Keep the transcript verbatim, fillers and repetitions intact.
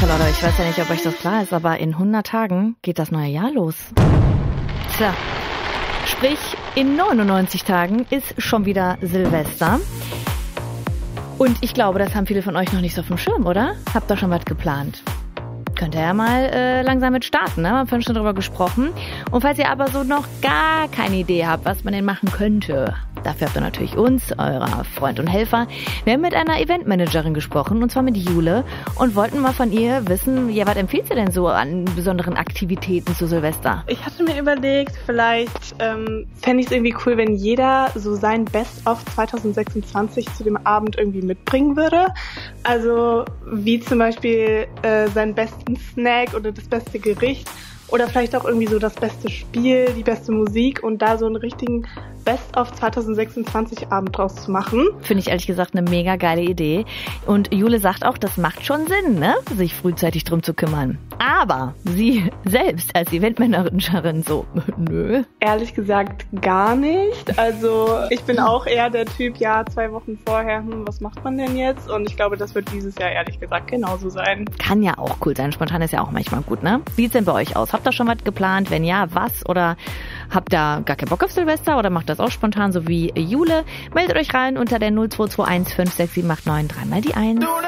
Tja, Leute, ich weiß ja nicht, ob euch das klar ist, aber in hundert Tagen geht das neue Jahr los. Tja, sprich, in neunundneunzig Tagen ist schon wieder Silvester. Und ich glaube, das haben viele von euch noch nicht so auf dem Schirm, oder? Habt ihr schon was geplant? Könnt ihr ja mal äh, langsam mit starten, ne? Wir haben vorhin schon drüber gesprochen. Und falls ihr aber so noch gar keine Idee habt, was man denn machen könnte, dafür habt ihr natürlich uns, eurer Freund und Helfer. Wir haben mit einer Eventmanagerin gesprochen, und zwar mit Jule, und wollten mal von ihr wissen, ja, was empfiehlt sie denn so an besonderen Aktivitäten zu Silvester? Ich hatte mir überlegt, vielleicht ähm, fände ich es irgendwie cool, wenn jeder so sein Best-of zwanzig sechsundzwanzig zu dem Abend irgendwie mitbringen würde. Also wie zum Beispiel äh, seinen besten Snack oder das beste Gericht oder vielleicht auch irgendwie so das beste Spiel, die beste Musik und da so einen richtigen Best-of zwanzig sechsundzwanzig Abend draus zu machen. Finde ich ehrlich gesagt eine mega geile Idee. Und Jule sagt auch, das macht schon Sinn, ne, sich frühzeitig drum zu kümmern. Aber sie selbst als Eventmanagerin so, nö. Ehrlich gesagt gar nicht. Also ich bin auch eher der Typ, ja, zwei Wochen vorher, hm, was macht man denn jetzt? Und ich glaube, das wird dieses Jahr ehrlich gesagt genauso sein. Kann ja auch cool sein. Spontan ist ja auch manchmal gut, ne? Wie sieht's denn bei euch aus? Habt ihr schon was geplant? Wenn ja, was? Oder habt ihr gar keinen Bock auf Silvester oder macht das auch spontan, so wie Jule? Meldet euch rein unter der null zwei zwei eins fünf sechs sieben acht neun, dreimal die eins.